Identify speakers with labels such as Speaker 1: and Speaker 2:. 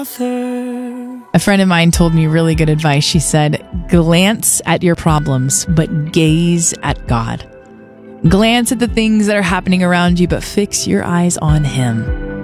Speaker 1: A friend of mine told me really good advice. She said, glance at your problems, but gaze at God. Glance at the things that are happening around you, but fix your eyes on Him.